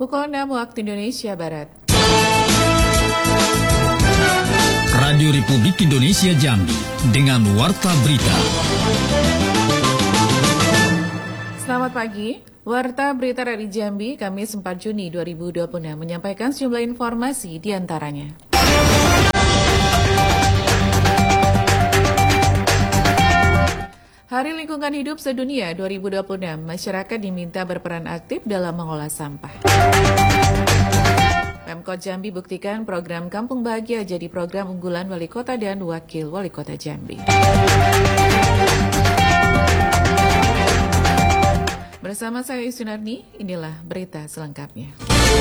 Pukul 6 waktu Indonesia Barat. Radio Republik Indonesia Jambi dengan Warta Berita. Selamat pagi. Warta Berita dari Jambi, Kamis 4 Juni 2026 menyampaikan sejumlah informasi di antaranya. Hari Lingkungan Hidup Sedunia 2026, masyarakat diminta berperan aktif dalam mengolah sampah. Pemkot Jambi buktikan program Kampung Bahagia jadi program unggulan Wali Kota dan Wakil Wali Kota Jambi. Bersama saya Isunarni, inilah berita selengkapnya.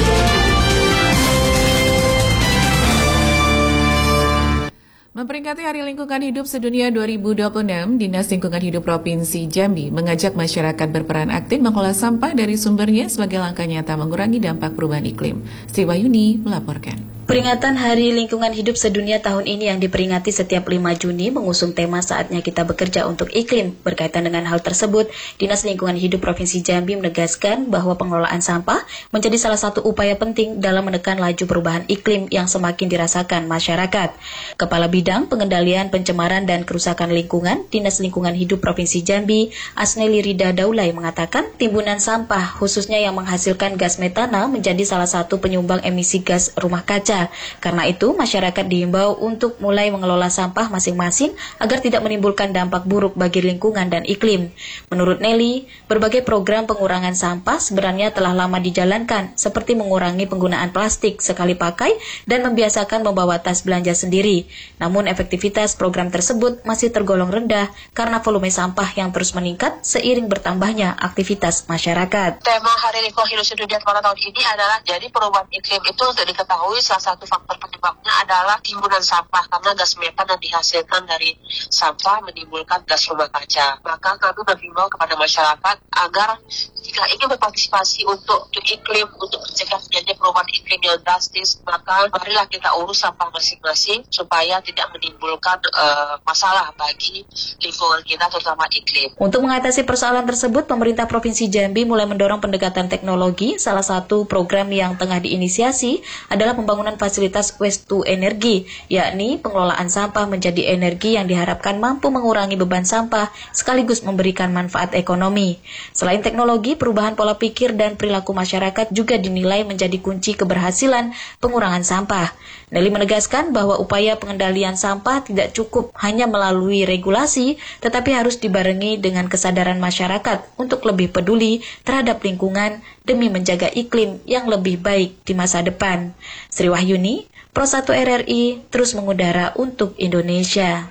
Memperingati Hari Lingkungan Hidup Sedunia 2026, Dinas Lingkungan Hidup Provinsi Jambi mengajak masyarakat berperan aktif mengolah sampah dari sumbernya sebagai langkah nyata mengurangi dampak perubahan iklim. Sri Wahyuni melaporkan. Peringatan Hari Lingkungan Hidup Sedunia tahun ini yang diperingati setiap 5 Juni mengusung tema Saatnya Kita Bekerja untuk Iklim. Berkaitan dengan hal tersebut, Dinas Lingkungan Hidup Provinsi Jambi menegaskan bahwa pengelolaan sampah menjadi salah satu upaya penting dalam menekan laju perubahan iklim yang semakin dirasakan masyarakat. Kepala Bidang Pengendalian Pencemaran dan Kerusakan Lingkungan, Dinas Lingkungan Hidup Provinsi Jambi, Asneli Rida Daulay mengatakan timbunan sampah khususnya yang menghasilkan gas metana menjadi salah satu penyumbang emisi gas rumah kaca. Karena itu, masyarakat diimbau untuk mulai mengelola sampah masing-masing agar tidak menimbulkan dampak buruk bagi lingkungan dan iklim. Menurut Nelly, berbagai program pengurangan sampah sebenarnya telah lama dijalankan, seperti mengurangi penggunaan plastik sekali pakai dan membiasakan membawa tas belanja sendiri. Namun efektivitas program tersebut masih tergolong rendah karena volume sampah yang terus meningkat seiring bertambahnya aktivitas masyarakat. Tema Hari Lingkungan Hidup Sedunia pada tahun ini adalah jadi perubahan iklim itu untuk diketahui salah satu faktor penyebabnya adalah timbunan sampah karena gas metan yang dihasilkan dari sampah menimbulkan gas rumah kaca. Maka kami menghimbau kepada masyarakat agar jika ingin berpartisipasi untuk iklim, untuk mencegah terjadinya perubahan iklim yang drastis, maka marilah kita urus sampah masing-masing supaya tidak menimbulkan masalah bagi lingkungan kita terutama iklim. Untuk mengatasi persoalan tersebut, pemerintah Provinsi Jambi mulai mendorong pendekatan teknologi. Salah satu program yang tengah diinisiasi adalah pembangunan fasilitas waste to energy, yakni pengelolaan sampah menjadi energi yang diharapkan mampu mengurangi beban sampah sekaligus memberikan manfaat ekonomi. Selain teknologi, perubahan pola pikir dan perilaku masyarakat juga dinilai menjadi kunci keberhasilan pengurangan sampah. Nelly menegaskan bahwa upaya pengendalian sampah tidak cukup hanya melalui regulasi, tetapi harus dibarengi dengan kesadaran masyarakat untuk lebih peduli terhadap lingkungan demi menjaga iklim yang lebih baik di masa depan. Sri Wahyuni, Pro 1 RRI, terus mengudara untuk Indonesia.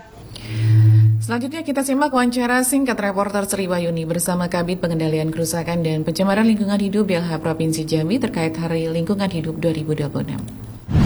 Selanjutnya kita simak wawancara singkat reporter Sri Wahyuni bersama Kabid Pengendalian Kerusakan dan Pencemaran Lingkungan Hidup DLH Provinsi Jambi terkait Hari Lingkungan Hidup 2026.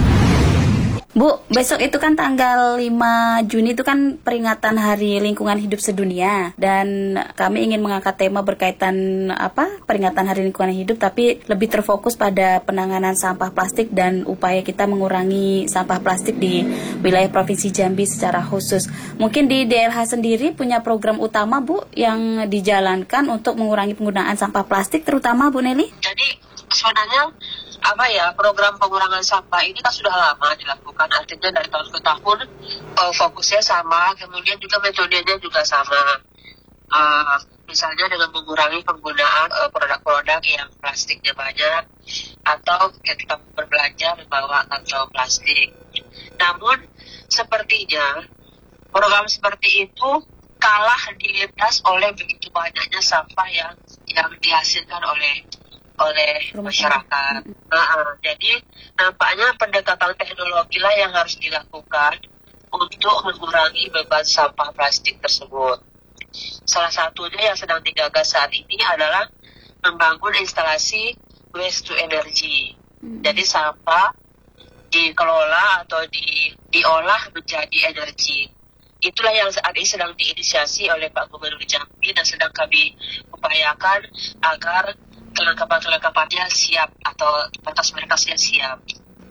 Bu, besok itu kan tanggal 5 Juni itu kan peringatan Hari Lingkungan Hidup Sedunia, dan kami ingin mengangkat tema berkaitan peringatan Hari Lingkungan Hidup tapi lebih terfokus pada penanganan sampah plastik dan upaya kita mengurangi sampah plastik di wilayah Provinsi Jambi secara khusus. Mungkin di DLH sendiri punya program utama Bu yang dijalankan untuk mengurangi penggunaan sampah plastik terutama Bu Nelly? Jadi sebenarnya program pengurangan sampah ini kan sudah lama dilakukan, artinya dari tahun ke tahun fokusnya sama, kemudian juga metodenya juga sama. Misalnya dengan mengurangi penggunaan produk-produk yang plastiknya banyak, atau ketika berbelanja membawa kantong plastik. Namun sepertinya program seperti itu kalah dilindas oleh begitu banyaknya sampah yang dihasilkan oleh masyarakat. Jadi nampaknya pendekatan teknologi lah yang harus dilakukan untuk mengurangi beban sampah plastik tersebut. Salah satunya yang sedang digagas saat ini adalah membangun instalasi waste to energy. Jadi sampah dikelola atau diolah menjadi energi. Itulah yang saat ini sedang diinisiasi oleh Pak Gubernur Jambi dan sedang kami upayakan agar kelengkapan-kelengkapannya siap atau batas mereka siap.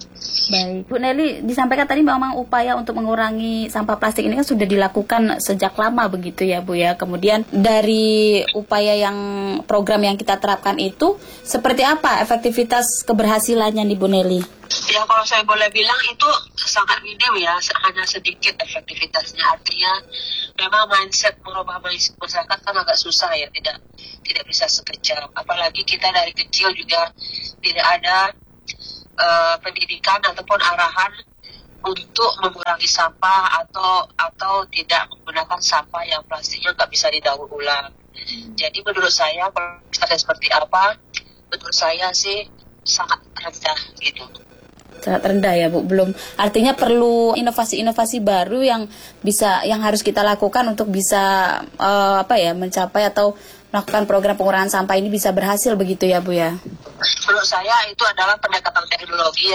Baik, Bu Nelly, disampaikan tadi memang upaya untuk mengurangi sampah plastik ini kan sudah dilakukan sejak lama begitu ya Bu ya. Kemudian dari upaya yang program yang kita terapkan itu seperti apa efektivitas keberhasilannya nih Bu Nelly? Ya kalau saya boleh bilang itu sangat minim ya, hanya sedikit efektivitasnya. Artinya memang merubah mindset masyarakat kan agak susah ya, tidak bisa sekejap. Apalagi kita dari kecil juga tidak ada pendidikan ataupun arahan untuk mengurangi sampah atau tidak menggunakan sampah yang plastiknya nggak bisa didaur ulang. Jadi menurut saya kalau seperti apa, menurut saya sih sangat rendah gitu. Sangat rendah ya Bu, belum, artinya perlu inovasi-inovasi baru yang harus kita lakukan untuk bisa mencapai atau melakukan program pengurangan sampah ini bisa berhasil begitu ya Bu ya. Menurut saya itu adalah pendekatan teknologi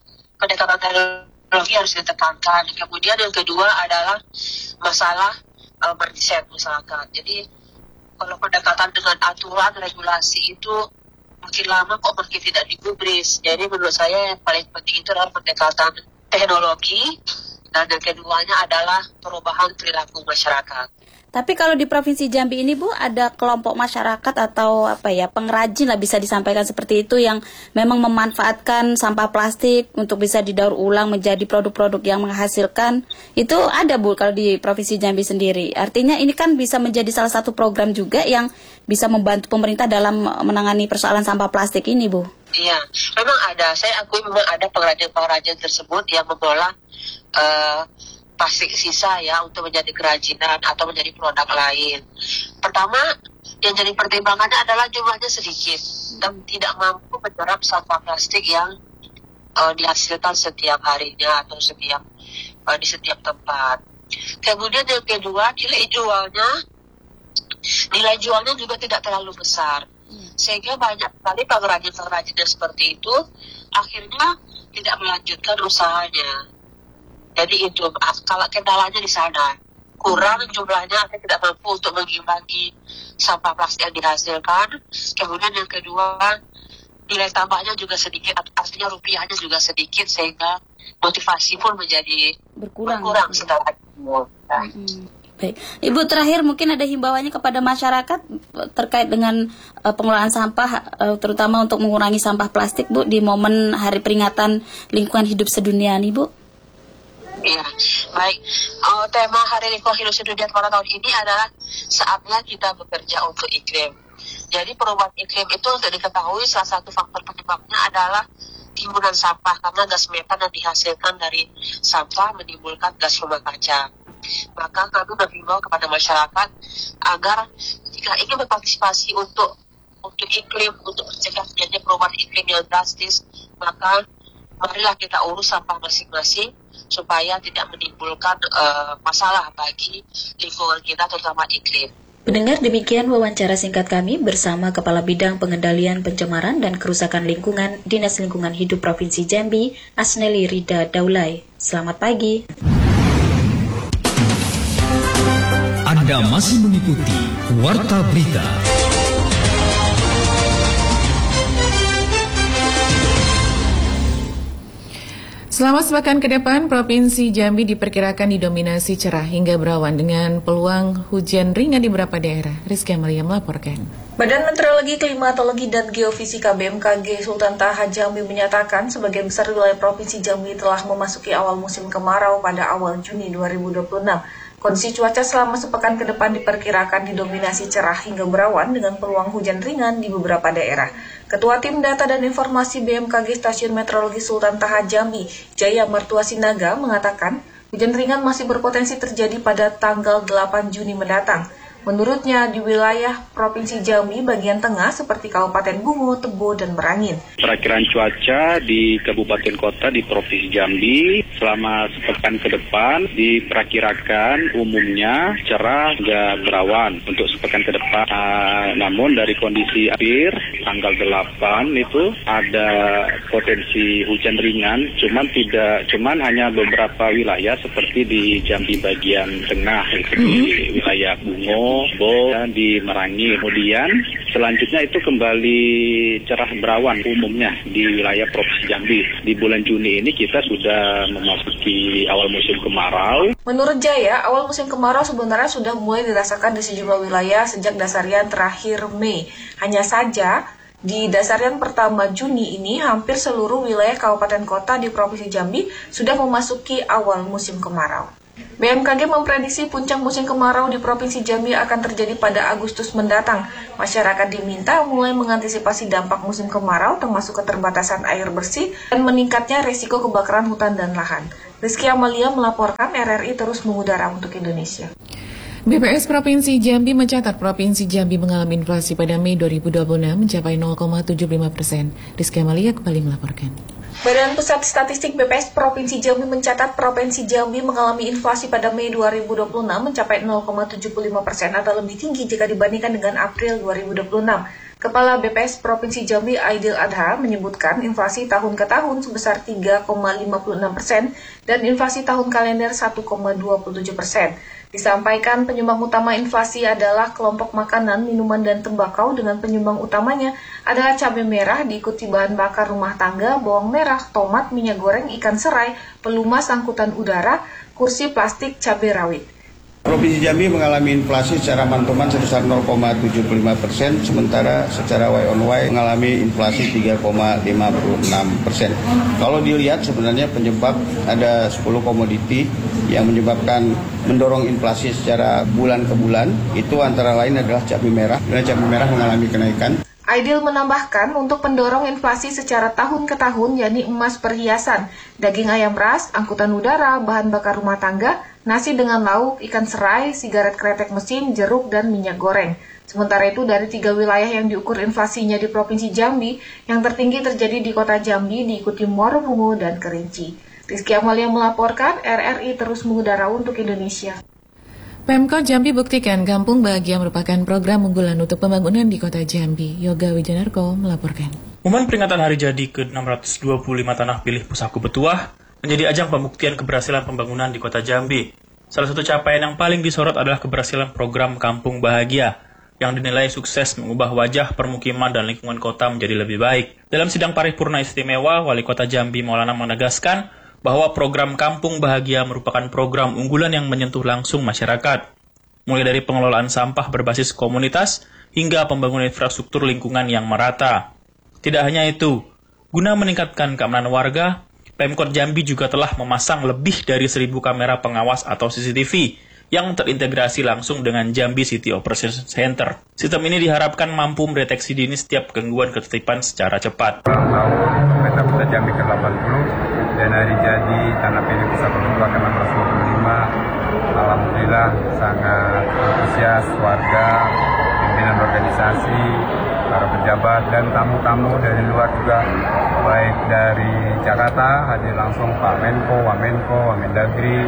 harus ditekankan. Kemudian yang kedua adalah masalah mindset masyarakat. Jadi kalau pendekatan dengan aturan regulasi itu makin lama kok makin tidak digubris. Jadi menurut saya yang paling penting itu adalah pendekatan teknologi, dan yang keduanya adalah perubahan perilaku masyarakat. Tapi kalau di Provinsi Jambi ini Bu, ada kelompok masyarakat atau pengrajin lah bisa disampaikan seperti itu yang memang memanfaatkan sampah plastik untuk bisa didaur ulang menjadi produk-produk yang menghasilkan. Itu ada Bu kalau di Provinsi Jambi sendiri. Artinya ini kan bisa menjadi salah satu program juga yang bisa membantu pemerintah dalam menangani persoalan sampah plastik ini Bu. Iya, memang ada. Saya akui memang ada pengrajin-pengrajin tersebut yang mengolah plastik sisa ya untuk menjadi kerajinan atau menjadi produk lain. Pertama, yang jadi pertimbangannya adalah jumlahnya sedikit dan tidak mampu menyerap sampah plastik yang dihasilkan setiap harinya atau di setiap tempat. Kemudian yang kedua, nilai jualnya juga tidak terlalu besar, sehingga banyak sekali pengrajin-pengrajin yang seperti itu akhirnya tidak melanjutkan usahanya. Jadi itu kalau kendalanya di sana, kurang jumlahnya, artinya tidak mampu untuk mengimbangi sampah plastik yang dihasilkan. Kemudian yang kedua, nilai tambahnya juga sedikit, artinya rupiahnya juga sedikit, sehingga motivasi pun menjadi berkurang setelah itu. Baik, Ibu terakhir mungkin ada himbauannya kepada masyarakat terkait dengan pengelolaan sampah, terutama untuk mengurangi sampah plastik Bu di momen Hari Peringatan Lingkungan Hidup Sedunia nih Bu. Ya, baik. Tema Hari Lingkungan Hidup Sedunia pada tahun ini adalah saatnya kita bekerja untuk iklim. Jadi perubahan iklim itu untuk diketahui salah satu faktor penyebabnya adalah timbunan sampah, karena gas metan yang dihasilkan dari sampah menimbulkan gas rumah kaca. Maka kami menghimbau kepada masyarakat agar jika ingin berpartisipasi untuk iklim, untuk mencegah terjadinya perubahan iklim yang drastis, maka marilah kita urus sampah masing-masing supaya tidak menimbulkan masalah bagi lingkungan kita, terutama iklim. Pendengar, demikian wawancara singkat kami bersama Kepala Bidang Pengendalian Pencemaran dan Kerusakan Lingkungan Dinas Lingkungan Hidup Provinsi Jambi, Asneli Rida Daulay. Selamat pagi. Anda masih mengikuti Warta Berita. Selama sepekan ke depan, Provinsi Jambi diperkirakan didominasi cerah hingga berawan dengan peluang hujan ringan di beberapa daerah. Rizky Amalia melaporkan. Badan Meteorologi, Klimatologi, dan Geofisika BMKG Sultan Taha Jambi menyatakan sebagian besar wilayah Provinsi Jambi telah memasuki awal musim kemarau pada awal Juni 2026. Kondisi cuaca selama sepekan ke depan diperkirakan didominasi cerah hingga berawan dengan peluang hujan ringan di beberapa daerah. Ketua Tim Data dan Informasi BMKG Stasiun Meteorologi Sultan Taha Jambi, Jaya Mertua Sinaga, mengatakan hujan ringan masih berpotensi terjadi pada tanggal 8 Juni mendatang. Menurutnya, di wilayah Provinsi Jambi bagian tengah seperti Kabupaten Bungo, Tebo, dan Merangin. Perakiran cuaca di kabupaten kota di Provinsi Jambi selama sepekan ke depan diperkirakan umumnya cerah hingga berawan untuk sepekan ke depan. Namun dari kondisi akhir tanggal 8 itu ada potensi hujan ringan, cuman hanya beberapa wilayah seperti di Jambi bagian tengah, di wilayah Bungo, Kuningo, Bo, di Merangi. Kemudian selanjutnya itu kembali cerah berawan umumnya di wilayah Provinsi Jambi. Di bulan Juni ini kita sudah memasuki awal musim kemarau. Menurut Jaya, awal musim kemarau sebenarnya sudah mulai dirasakan di sejumlah wilayah sejak dasarian terakhir Mei. Hanya saja, di dasarian pertama Juni ini, hampir seluruh wilayah kabupaten kota di Provinsi Jambi sudah memasuki awal musim kemarau. BMKG memprediksi puncak musim kemarau di Provinsi Jambi akan terjadi pada Agustus mendatang. Masyarakat diminta mulai mengantisipasi dampak musim kemarau termasuk keterbatasan air bersih dan meningkatnya resiko kebakaran hutan dan lahan. Rizky Amalia melaporkan, RRI terus mengudara untuk Indonesia. BPS Provinsi Jambi mencatat Provinsi Jambi mengalami inflasi pada Mei 2026 mencapai 0,75%. Rizky Amalia kembali melaporkan. Badan Pusat Statistik BPS Provinsi Jambi mencatat Provinsi Jambi mengalami inflasi pada Mei 2026 mencapai 0,75% atau lebih tinggi jika dibandingkan dengan April 2026. Kepala BPS Provinsi Jambi Aidil Adha menyebutkan inflasi tahun ke tahun sebesar 3,56% dan inflasi tahun kalender 1,27%. Disampaikan penyumbang utama inflasi adalah kelompok makanan, minuman, dan tembakau dengan penyumbang utamanya adalah cabai merah diikuti bahan bakar rumah tangga, bawang merah, tomat, minyak goreng, ikan serai, pelumas, angkutan udara, kursi plastik, cabai rawit. Provinsi Jambi mengalami inflasi secara mantuman sebesar 0,75%, sementara secara Y on Y mengalami inflasi 3,56%. Kalau dilihat sebenarnya penyebab ada 10 komoditi yang menyebabkan mendorong inflasi secara bulan ke bulan, itu antara lain adalah cabai merah, karena cabai merah mengalami kenaikan. Aidil menambahkan untuk pendorong inflasi secara tahun ke tahun, yakni emas perhiasan, daging ayam ras, angkutan udara, bahan bakar rumah tangga, nasi dengan lauk, ikan serai, sigaret kretek mesin, jeruk, dan minyak goreng. Sementara itu dari 3 wilayah yang diukur inflasinya di Provinsi Jambi, yang tertinggi terjadi di Kota Jambi, diikuti Muaro Bungo dan Kerinci. Rizky Amalia melaporkan, RRI terus mengudara untuk Indonesia. Pemkot Jambi buktikan Kampung Bahagia merupakan program unggulan untuk pembangunan di Kota Jambi. Yoga Wijanarko melaporkan. Momen peringatan hari jadi ke-625 Tanah Pilih Pusaku Betuah menjadi ajang pembuktian keberhasilan pembangunan di Kota Jambi. Salah satu capaian yang paling disorot adalah keberhasilan program Kampung Bahagia yang dinilai sukses mengubah wajah permukiman dan lingkungan kota menjadi lebih baik. Dalam sidang paripurna istimewa, Wali Kota Jambi Maulana menegaskan bahwa program Kampung Bahagia merupakan program unggulan yang menyentuh langsung masyarakat, mulai dari pengelolaan sampah berbasis komunitas hingga pembangunan infrastruktur lingkungan yang merata. Tidak hanya itu, guna meningkatkan keamanan warga, Pemkot Jambi juga telah memasang lebih dari 1.000 kamera pengawas atau CCTV yang terintegrasi langsung dengan Jambi City Operations Center. Sistem ini diharapkan mampu mendeteksi dini setiap gangguan ketertiban secara cepat. Tahun Kota Jambi ke-80 dan hari jadi Tanah Pilih Pusaku Betuah ke-625, alhamdulillah sangat antusias warga, pimpinan organisasi, para pejabat dan tamu-tamu dari luar juga, baik dari Jakarta hadir langsung Pak Menko, Wamenko, Wamendagri.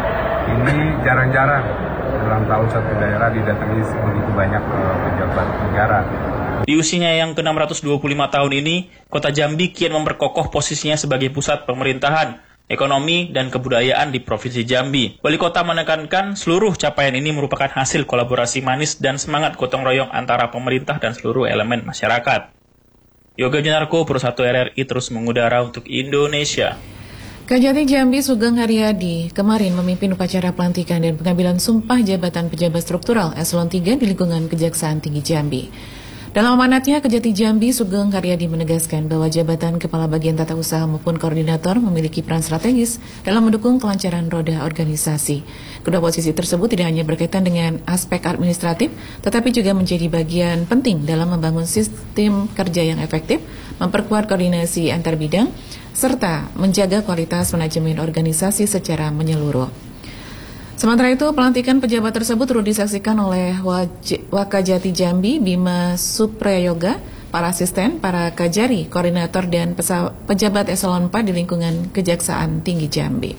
Ini jarang-jarang dalam tahun satu daerah didatangi begitu banyak pejabat negara. Di usianya yang ke-625 tahun ini, Kota Jambi kian memperkokoh posisinya sebagai pusat pemerintahan, ekonomi, dan kebudayaan di Provinsi Jambi. Wali Kota menekankan seluruh capaian ini merupakan hasil kolaborasi manis dan semangat gotong royong antara pemerintah dan seluruh elemen masyarakat. Yoga Janarko, Pro 1 RRI terus mengudara untuk Indonesia. Kajati Jambi Sugeng Haryadi kemarin memimpin upacara pelantikan dan pengambilan sumpah jabatan pejabat struktural Eselon 3 di lingkungan Kejaksaan Tinggi Jambi. Dalam amanatnya, Kejati Jambi Sugeng Haryadi menegaskan bahwa jabatan Kepala Bagian Tata Usaha maupun Koordinator memiliki peran strategis dalam mendukung kelancaran roda organisasi. Kedua posisi tersebut tidak hanya berkaitan dengan aspek administratif, tetapi juga menjadi bagian penting dalam membangun sistem kerja yang efektif, memperkuat koordinasi antar bidang, serta menjaga kualitas manajemen organisasi secara menyeluruh. Sementara itu, pelantikan pejabat tersebut turut disaksikan oleh Wakajati Jambi, Bima Suprayoga, para asisten, para kajari, koordinator, dan pejabat eselon 4 di lingkungan Kejaksaan Tinggi Jambi.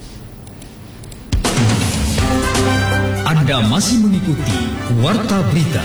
Anda masih mengikuti Warta Berita.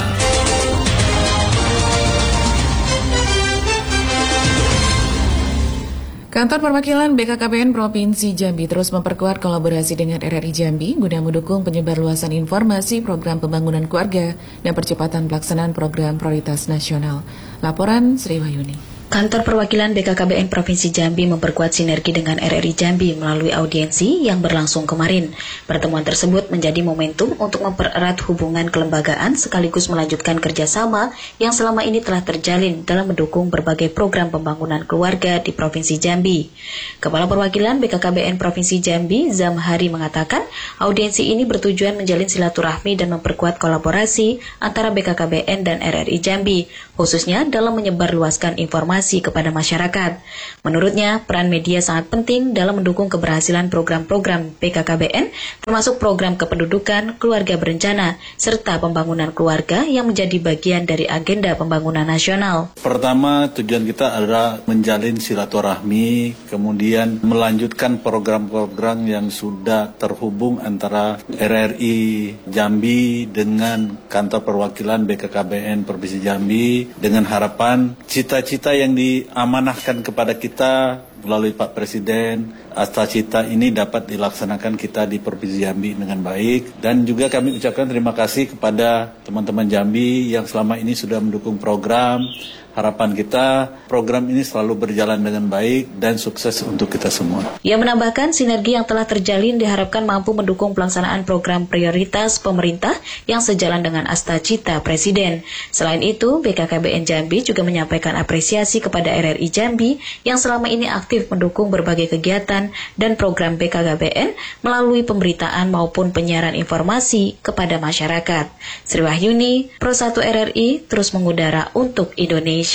Kantor Perwakilan BKKBN Provinsi Jambi terus memperkuat kolaborasi dengan RRI Jambi guna mendukung penyebarluasan informasi program pembangunan keluarga dan percepatan pelaksanaan program prioritas nasional. Laporan Sri Wahyuni. Kantor Perwakilan BKKBN Provinsi Jambi memperkuat sinergi dengan RRI Jambi melalui audiensi yang berlangsung kemarin. Pertemuan tersebut menjadi momentum untuk mempererat hubungan kelembagaan sekaligus melanjutkan kerjasama yang selama ini telah terjalin dalam mendukung berbagai program pembangunan keluarga di Provinsi Jambi. Kepala Perwakilan BKKBN Provinsi Jambi, Zamhari, mengatakan audiensi ini bertujuan menjalin silaturahmi dan memperkuat kolaborasi antara BKKBN dan RRI Jambi, khususnya dalam menyebarluaskan informasi kepada masyarakat. Menurutnya, peran media sangat penting dalam mendukung keberhasilan program-program BKKBN, termasuk program kependudukan, keluarga berencana, serta pembangunan keluarga yang menjadi bagian dari agenda pembangunan nasional. Pertama, tujuan kita adalah menjalin silaturahmi, kemudian melanjutkan program-program yang sudah terhubung antara RRI Jambi dengan Kantor Perwakilan BKKBN Provinsi Jambi, dengan harapan cita-cita yang diamanahkan kepada kita melalui Pak Presiden, cita ini dapat dilaksanakan kita di Provinsi Jambi dengan baik. Dan juga kami ucapkan terima kasih kepada teman-teman Jambi yang selama ini sudah mendukung program. Harapan kita, program ini selalu berjalan dengan baik dan sukses untuk kita semua. Ia menambahkan sinergi yang telah terjalin diharapkan mampu mendukung pelaksanaan program prioritas pemerintah yang sejalan dengan asta-cita Presiden. Selain itu, BKKBN Jambi juga menyampaikan apresiasi kepada RRI Jambi yang selama ini aktif mendukung berbagai kegiatan dan program BKKBN melalui pemberitaan maupun penyiaran informasi kepada masyarakat. Sri Wahyuni, Pro 1 RRI, terus mengudara untuk Indonesia.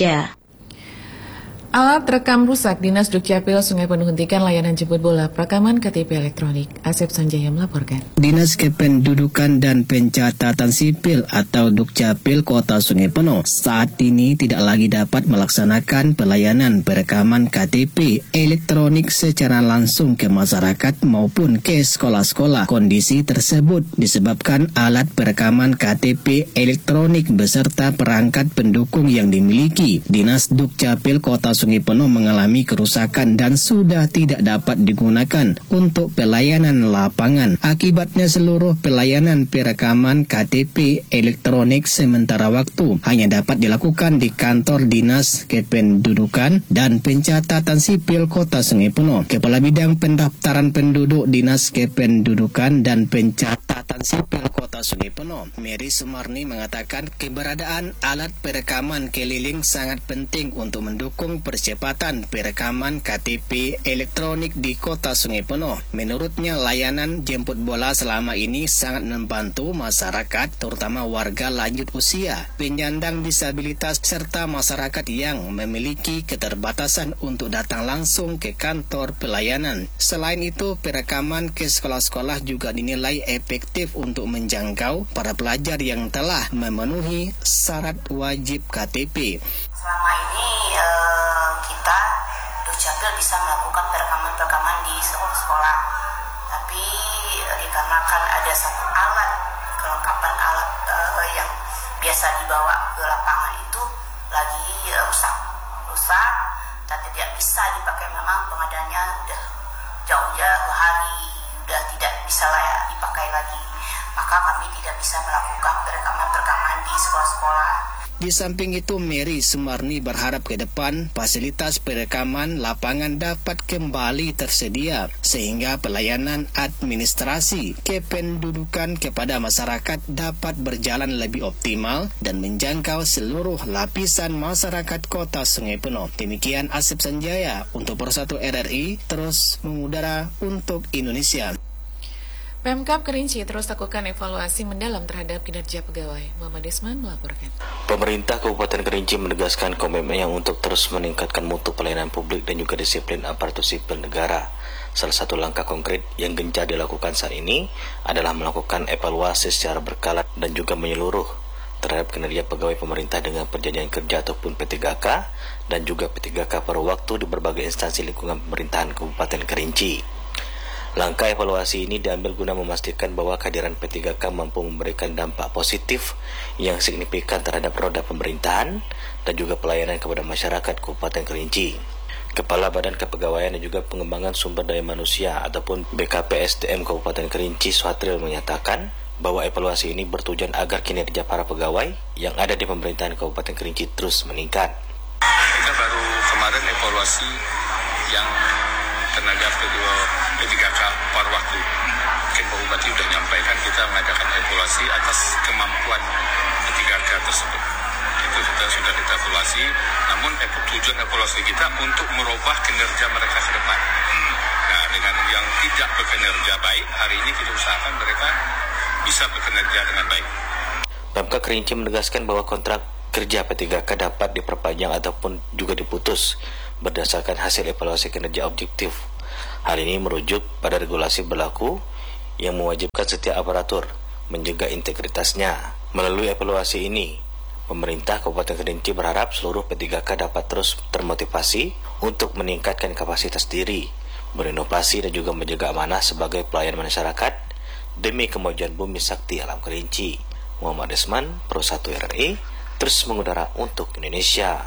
Alat rekam rusak, Dinas Dukcapil Sungai Penuh hentikan layanan jemput bola perekaman KTP elektronik. Asep Sanjaya melaporkan. Dinas Kependudukan dan Pencatatan Sipil atau Dukcapil Kota Sungai Penuh saat ini tidak lagi dapat melaksanakan pelayanan perekaman KTP elektronik secara langsung ke masyarakat maupun ke sekolah-sekolah. Kondisi tersebut disebabkan alat perekaman KTP elektronik beserta perangkat pendukung yang dimiliki Dinas Dukcapil Kota Sungai Penuh mengalami kerusakan dan sudah tidak dapat digunakan untuk pelayanan lapangan. Akibatnya seluruh pelayanan perekaman KTP elektronik sementara waktu hanya dapat dilakukan di kantor Dinas Kependudukan dan Pencatatan Sipil Kota Sungai Penuh. Kepala Bidang Pendaftaran Penduduk Dinas Kependudukan dan Pencatatan Sipil Kota Sungai Penuh, Mary Sumarni, mengatakan keberadaan alat perekaman keliling sangat penting untuk mendukung percepatan perekaman KTP elektronik di Kota Sungai Penuh. Menurutnya, layanan jemput bola selama ini sangat membantu masyarakat, terutama warga lanjut usia, penyandang disabilitas, serta masyarakat yang memiliki keterbatasan untuk datang langsung ke kantor pelayanan. Selain itu, perekaman ke sekolah-sekolah juga dinilai efektif untuk menjangkau para pelajar yang telah memenuhi syarat wajib KTP. Selama ini kita Dukcapil bisa melakukan perekaman di sekolah-sekolah, tapi dikarenakan ada satu alat, kelengkapan alat yang biasa dibawa ke lapangan itu lagi rusak dan tidak bisa dipakai. Memang pengadaannya udah jauh-jauh hari, udah tidak bisa dipakai lagi, maka kami tidak bisa melakukan perekaman di sekolah-sekolah. Di samping itu, Mary Sumarni berharap ke depan fasilitas perekaman lapangan dapat kembali tersedia sehingga pelayanan administrasi kependudukan kepada masyarakat dapat berjalan lebih optimal dan menjangkau seluruh lapisan masyarakat Kota Sungai Penuh. Demikian Asep Sanjaya untuk Pro 1 RRI, terus mengudara untuk Indonesia. Pemkab Kerinci terus lakukan evaluasi mendalam terhadap kinerja pegawai. Muhammad Desman melaporkan. Pemerintah Kabupaten Kerinci menegaskan komitmennya untuk terus meningkatkan mutu pelayanan publik dan juga disiplin aparatur sipil negara. Salah satu langkah konkret yang gencar dilakukan saat ini adalah melakukan evaluasi secara berkala dan juga menyeluruh terhadap kinerja pegawai pemerintah dengan perjanjian kerja ataupun P3K dan juga P3K per waktu di berbagai instansi lingkungan pemerintahan Kabupaten Kerinci. Langkah evaluasi ini diambil guna memastikan bahwa kehadiran P3K mampu memberikan dampak positif yang signifikan terhadap roda pemerintahan dan juga pelayanan kepada masyarakat Kabupaten Kerinci. Kepala Badan Kepegawaian dan juga Pengembangan Sumber Daya Manusia ataupun BKPSDM Kabupaten Kerinci, Suhatril menyatakan bahwa evaluasi ini bertujuan agar kinerja para pegawai yang ada di pemerintahan Kabupaten Kerinci terus meningkat. Kita baru kemarin evaluasi yang tenaga P3K paruh waktu. Mungkin Pak Bupati sudah menyampaikan kita mengadakan evaluasi atas kemampuan P3K tersebut. Itu sudah kita evaluasi, namun tujuan evaluasi kita untuk merubah kinerja mereka ke depan. Nah, dengan yang tidak bekinerja baik, hari ini kita usahakan mereka bisa bekinerja dengan baik. Pemkab Kerinci menegaskan bahwa kontrak kerja P3K dapat diperpanjang ataupun juga diputus berdasarkan hasil evaluasi kinerja objektif. Hal ini merujuk pada regulasi berlaku yang mewajibkan setiap aparatur menjaga integritasnya. Melalui evaluasi ini, pemerintah Kabupaten Kerinci berharap seluruh P3K dapat terus termotivasi untuk meningkatkan kapasitas diri, berinovasi dan juga menjaga amanah sebagai pelayan masyarakat demi kemajuan bumi sakti alam Kerinci. Muhammad Desman, Pro 1 RRI, terus mengudara untuk Indonesia.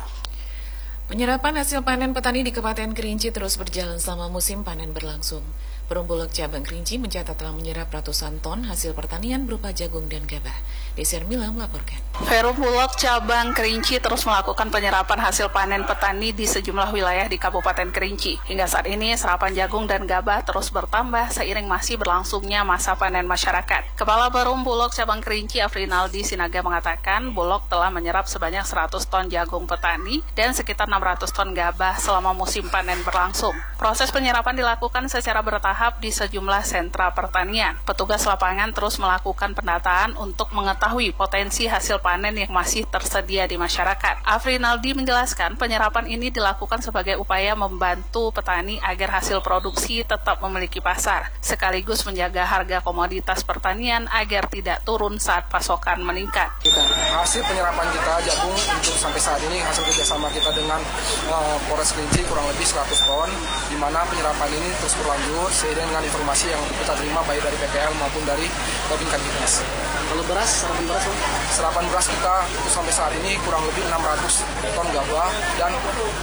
Penyerapan hasil panen petani di Kabupaten Kerinci terus berjalan selama musim panen berlangsung. Perum Bulog Cabang Kerinci mencatat telah menyerap ratusan ton hasil pertanian berupa jagung dan gabah. Desi Armila melaporkan. Perum Bulog Cabang Kerinci terus melakukan penyerapan hasil panen petani di sejumlah wilayah di Kabupaten Kerinci. Hingga saat ini serapan jagung dan gabah terus bertambah seiring masih berlangsungnya masa panen masyarakat. Kepala Perum Bulog Cabang Kerinci Afrinaldi Sinaga mengatakan Bulog telah menyerap sebanyak 100 ton jagung petani dan sekitar 600 ton gabah selama musim panen berlangsung. Proses penyerapan dilakukan secara bertahap di sejumlah sentra pertanian. Petugas lapangan terus melakukan pendataan untuk mengetahui potensi hasil panen yang masih tersedia di masyarakat. Afrinaldi menjelaskan penyerapan ini dilakukan sebagai upaya membantu petani agar hasil produksi tetap memiliki pasar, sekaligus menjaga harga komoditas pertanian agar tidak turun saat pasokan meningkat. Hasil penyerapan kita jagung untuk sampai saat ini hasil kerjasama kita dengan Polres Kerinci kurang lebih 100 ton, di mana penyerapan ini terus berlanjut seiring dengan informasi yang kita terima baik dari PPL maupun dari Babinkan Dinas. Kalau beras, serapan beras kita untuk sampai saat ini kurang lebih 600 ton gabah dan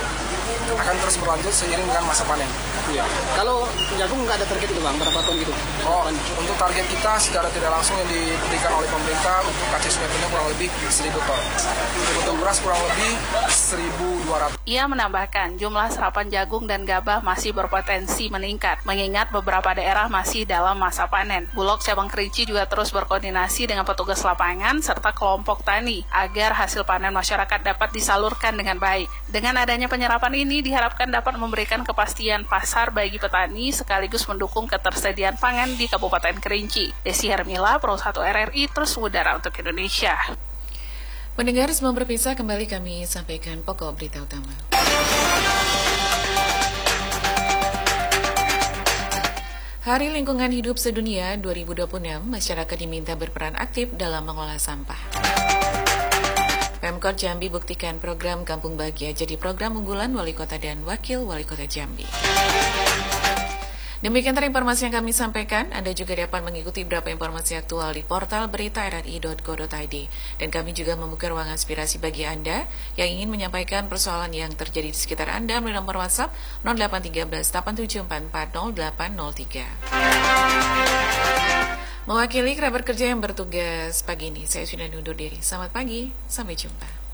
akan terus berlanjut seiring dengan masa panen. Iya. Kalau jagung nggak ada target itu Bang, berapa ton gitu? Untuk target kita secara tidak langsung yang diberikan oleh pemerintah untuk KC Sungai Penuh kurang lebih 1.000 ton. Untuk beras kurang lebih 1.200. Ia menambahkan jumlah serapan jagung dan gabah masih berpotensi meningkat, mengingat beberapa daerah masih dalam masa panen. Bulog Cabang Kerinci juga terus berkoordinasi dengan petugas lapangan serta kelompok tani agar hasil panen masyarakat dapat disalurkan dengan baik. Dengan adanya penyerapan ini diharapkan dapat memberikan kepastian pasar bagi petani sekaligus mendukung ketersediaan pangan di Kabupaten Kerinci. Desi Hermila, Pro 1 RRI, terus mengudara untuk Indonesia. Pendengar sebelum berpisah kembali kami sampaikan pokok berita utama. Hari Lingkungan Hidup Sedunia 2026, masyarakat diminta berperan aktif dalam mengolah sampah. Pemkot Jambi buktikan program Kampung Bahagia jadi program unggulan Wali Kota dan Wakil Wali Kota Jambi. Demikian tadi informasi yang kami sampaikan. Anda juga dapat mengikuti beberapa informasi aktual di portal berita rri.go.id. Dan kami juga membuka ruang aspirasi bagi Anda yang ingin menyampaikan persoalan yang terjadi di sekitar Anda melalui nomor WhatsApp 0813 87440803. Mewakili kerabat kerja yang bertugas pagi ini, saya sudah undur diri. Selamat pagi, sampai jumpa.